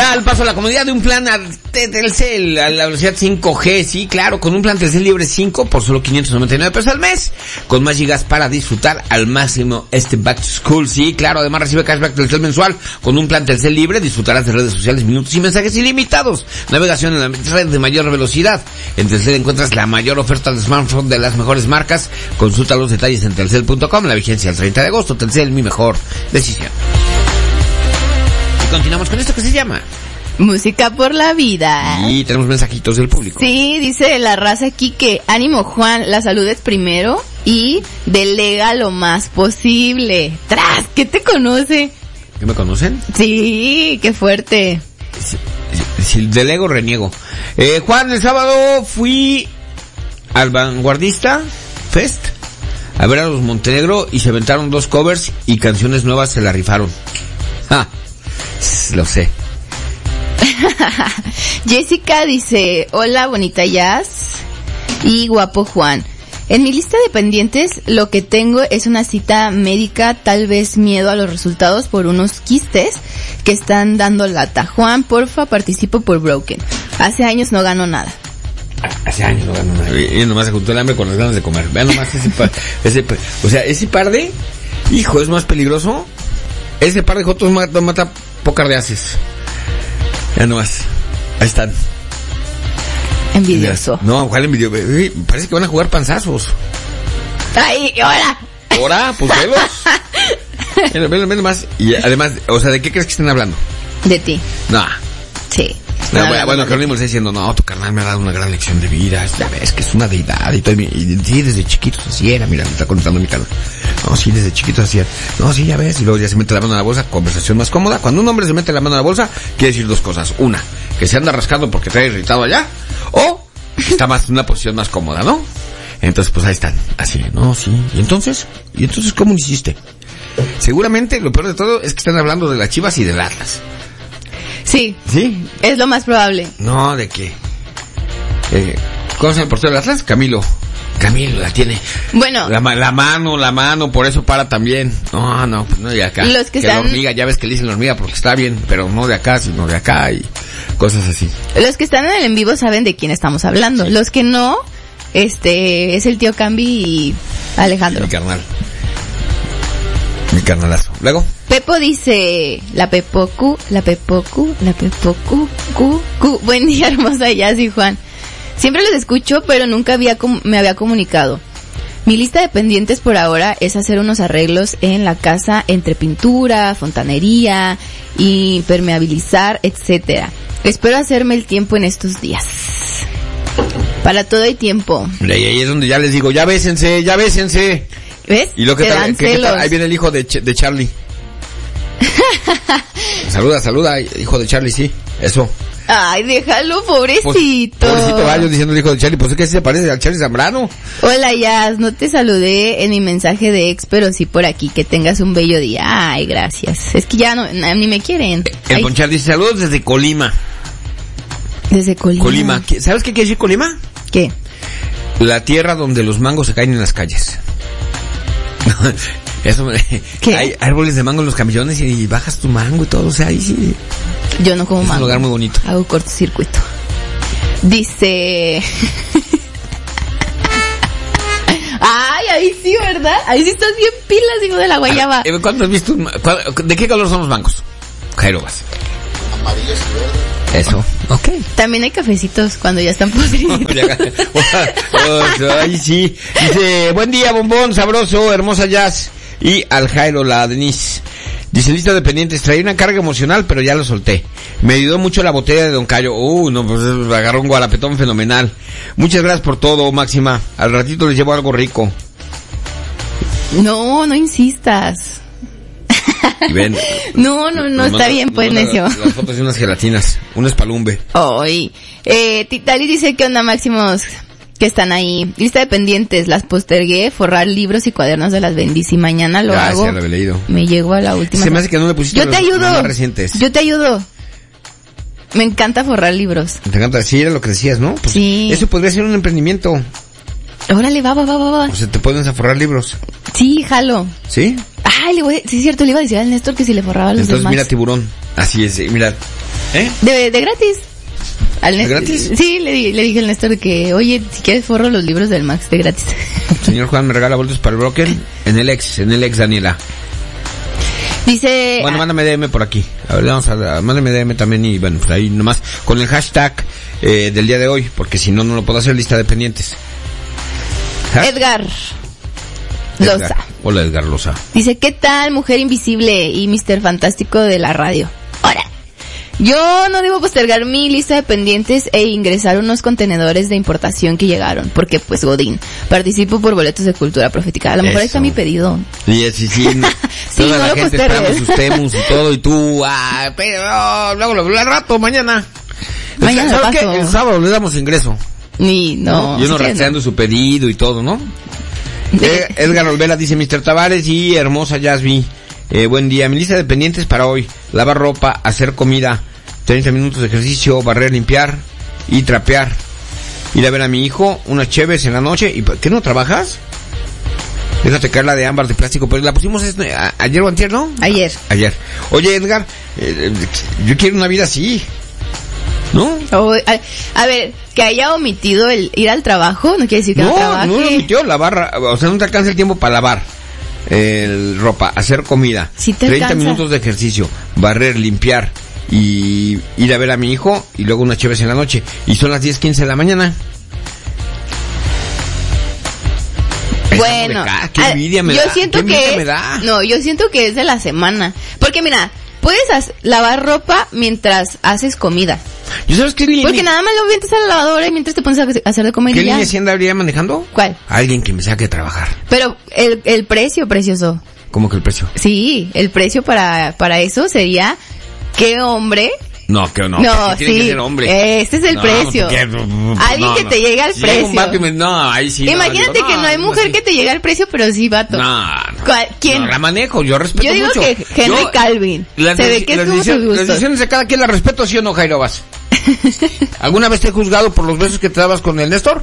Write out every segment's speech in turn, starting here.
Da el paso a la comodidad de un plan de Telcel a la velocidad 5G, sí, claro, con un plan Telcel Libre 5 por solo 599 pesos al mes, con más gigas para disfrutar al máximo este Back to School, sí, claro, además recibe cashback Telcel mensual, con un plan Telcel Libre disfrutarás de redes sociales, minutos y mensajes ilimitados, navegación en la red de mayor velocidad. En Telcel encuentras la mayor oferta de smartphone de las mejores marcas, consulta los detalles en telcel.com, la vigencia al 30 de agosto, Telcel, mi mejor decisión. Y continuamos con esto que se llama Música por la vida. Y tenemos mensajitos del público. Sí, dice la raza aquí que ánimo Juan, la salud es primero y delega lo más posible. ¡Tras! ¿Qué te conoce? ¿Qué me conocen? Sí, qué fuerte. Si delego, reniego. Juan, el sábado fui al Vanguardista Fest a ver a los Montenegro y se aventaron 2 covers y canciones nuevas se la rifaron. Lo sé. Jessica dice, hola bonita Jazz y guapo Juan. En mi lista de pendientes lo que tengo es una cita médica, tal vez miedo a los resultados por unos quistes que están dando lata. Juan, porfa, participo por Broken. Hace años no gano nada. Hace años no gano nada. Y nomás se juntó el hambre con las ganas de comer. Vean nomás ese par de... Hijo, es más peligroso. Ese par de jotos mata pocas de haces. Ya nomás. Ahí están. Envidioso. No, ¿cuál envidioso? Parece que van a jugar panzazos. ¡Ay, hola! ¿Ahora? Pues velos. Menos más. Y además, o sea, ¿de qué crees que están hablando? De ti. No. Sí. No, bueno, Jerónimo está diciendo, no, tu carnal me ha dado una gran lección de vida, ya ves que es una deidad y todo, y sí, desde chiquitos así era, mira, me está contando mi canal. No, sí, desde chiquitos así era. No, sí, ya ves, y luego ya se mete la mano a la bolsa, conversación más cómoda. Cuando un hombre se mete la mano a la bolsa, quiere decir 2 cosas. Una, que se anda rascando porque trae irritado allá, o está más en una posición más cómoda, ¿no? Entonces, pues ahí están, así, no, sí. ¿Y entonces cómo lo hiciste? Seguramente, lo peor de todo es que están hablando de las Chivas y del Atlas. Sí. ¿Sí? Es lo más probable. No, ¿de qué? ¿Cómo se llama el portero del Atlas? Camilo la tiene. Bueno. La mano, por eso para también. No, pues no de acá. Los que están... la hormiga, ya ves que le dicen la hormiga porque está bien, pero no de acá, sino de acá y cosas así. Los que están en el en vivo saben de quién estamos hablando. Sí. Los que no, es el tío Cambi y Alejandro. Mi carnalazo. Luego. Pepo dice, la Pepocu. Buen día, hermosa Jazz y Juan. Siempre los escucho, pero nunca me había comunicado. Mi lista de pendientes por ahora es hacer unos arreglos en la casa entre pintura, fontanería, impermeabilizar, etcétera. Espero hacerme el tiempo en estos días. Para todo hay tiempo. Y ahí es donde ya les digo, ya bésense. ¿Ves? Y lo que tal, ahí viene el hijo de Charlie. Saluda, hijo de Charlie, sí, eso. Ay, déjalo, pobrecito. Pues, pobrecito, va yo diciendo el hijo de Charlie, pues es que se parece al Charlie Zambrano. Hola, Jazz, no te saludé en mi mensaje de ex, pero sí por aquí, que tengas un bello día. Ay, gracias. Es que ya ni me quieren. El Ponchar dice, saludos desde Colima. Desde Colima. ¿Sabes qué quiere decir Colima? ¿Qué? La tierra donde los mangos se caen en las calles. ¿Qué? Hay árboles de mango en los camiones y bajas tu mango y todo, o sea, ahí sí. Yo no como mango. Es un lugar muy bonito. Hago cortocircuito. Dice... Ay, ahí sí, ¿verdad? Ahí sí estás bien pilas, hijo de la guayaba. ¿Cuándo has visto ¿de qué color son los mangos? Jairobas. Amarillos y verdes. Eso, ok. También hay cafecitos cuando ya están podridos. Ay, sí. Dice, buen día, bombón, sabroso, hermosa Jazz. Y al Jairo, la Denise. Dice, lista de pendientes, traía una carga emocional, pero ya lo solté. Me ayudó mucho la botella de Don Cayo. No, pues agarró un guarapetón fenomenal. Muchas gracias por todo, Máxima. Al ratito les llevo algo rico. No insistas. Y ven, no, está bien, pues, necio. Las fotos de unas gelatinas, un espalumbe. Ay, Titali dice que onda, Máximos, que están ahí. Lista de pendientes, las postergué, forrar libros y cuadernos de las bendis y mañana lo hago. Ya lo había leído. Me llego a la última. Se me hace que no le pusiste Yo te ayudo. Más recientes. Yo te ayudo. Me encanta forrar libros. Te encanta, sí, era lo que decías, ¿no? Pues sí. Eso podría ser un emprendimiento. Órale, va. O sea, te pones a forrar libros. Sí, jalo. ¿Sí? Ay, sí es cierto, le iba a decir al Néstor que si le forraba los Entonces, demás. mira Tiburón. Así es, mira. De gratis. ¿De gratis? Sí, le dije al Néstor que, oye, si quieres forro los libros del Max de gratis. Señor Juan, me regala boletos para el Broken en el ex Daniela. Dice... Bueno, mándame DM por aquí. A ver, mándame DM también y bueno, pues ahí nomás con el hashtag del día de hoy, porque si no, no lo puedo hacer, lista de pendientes. Edgar Loza. Hola, Edgar Loza. Dice, ¿qué tal, Mujer Invisible y Mr. Fantástico de la radio? ¡Hora! Yo no debo postergar mi lista de pendientes e ingresar unos contenedores de importación que llegaron, porque pues Godín, participo por boletos de cultura profética. A lo mejor ahí está mi pedido. Sí. Sí, toda no la lo gente esperando sus temus y todo, y tú, pero luego al rato, mañana. Mañana ¿Sabes qué? El sábado le damos ingreso. Ni, no. Y uno rastreando su pedido y todo, ¿no? Edgar Olvera dice, Mr. Tavares y hermosa Yasmi, buen día, mi lista de pendientes para hoy: lavar ropa, hacer comida, 30 minutos de ejercicio, barrer, limpiar y trapear, ir a ver a mi hijo, unas cheves en la noche. ¿Y qué, no trabajas? Déjate caer la de ámbar de plástico, pues la pusimos ayer o antier, ¿no? Ayer. Oye, Edgar, yo quiero una vida así, ¿no? A ver, que haya omitido el ir al trabajo, no quiere decir que no trabaje. No lo omitió, lavar, o sea, no te alcanza el tiempo para lavar ropa, hacer comida, sí te 30 alcanza. minutos de ejercicio, barrer, limpiar y ir a ver a mi hijo y luego unas cheves en la noche. Y son las 10:15 de la mañana. Bueno, qué envidia me yo da. siento que yo siento que es de la semana, porque mira, puedes lavar ropa mientras haces comida. ¿Y sabes qué línea? Porque nada más lo metes a la lavadora y mientras te pones a hacer de comer. ¿Qué y ya. línea sí andaría manejando? ¿Cuál? Alguien que me saque de trabajar. Pero el precio, precioso. ¿Cómo que el precio? Sí, el precio para eso sería, ¿qué hombre? No, No, tiene que ser hombre. Este es el precio. Alguien que te llegue al precio. No, ahí sí. Imagínate que no hay mujer que te llegue al precio, pero sí, vato. No. ¿Quién? No la manejo, yo respeto mucho. Yo digo que Henry Calvin. Se ve que tuvo sus gustos. Las decisiones de cada quien las respeto, ¿sí o no, Jairo Vaz? ¿Alguna vez te he juzgado por los besos que te dabas con el Néstor?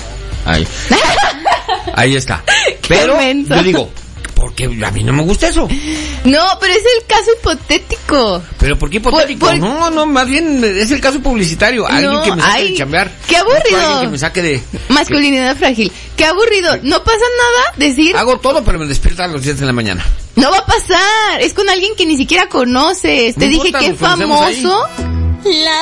Ahí está. Pero menso. yo digo, porque a mí no me gusta eso. No, pero es el caso hipotético. ¿Pero por qué hipotético? No, más bien es el caso publicitario. Alguien que me saque de chambear. ¡Qué aburrido! Alguien que me saque de... Masculinidad frágil. ¡Qué aburrido! No pasa nada decir... Hago todo, pero me despierto a las 10 de la mañana. No va a pasar. Es con alguien que ni siquiera conoces. Te dije que es famoso.